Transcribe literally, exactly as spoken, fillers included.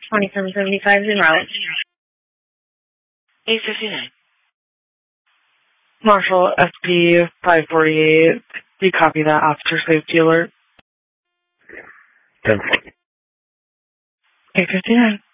twenty-seven seventy-five is en route. eight fifty-nine. Marshall, S P five forty-eight. Do you copy that officer safety alert? ten forty. eight fifty-nine.